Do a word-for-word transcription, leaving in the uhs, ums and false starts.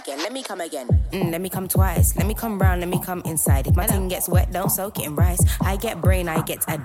again, let me come again. Mm, let me come twice. Let me come round, let me come inside. If my thing gets wet, don't soak it in rice. I get brain, I get advice.